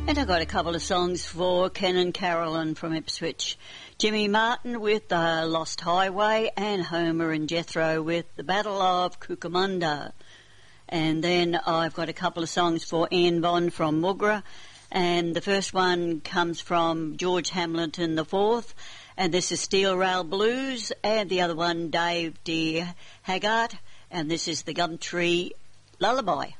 And I got a couple of songs for Ken and Carolyn from Ipswich. Jimmy Martin with The Lost Highway, and Homer and Jethro with The Battle of Cucamonda. And then I've got a couple of songs for Ian Bond from Moogra. And the first one comes from George Hamilton IV, and this is Steel Rail Blues. And the other one, Dave D. Haggart, and this is the Gumtree Lullaby.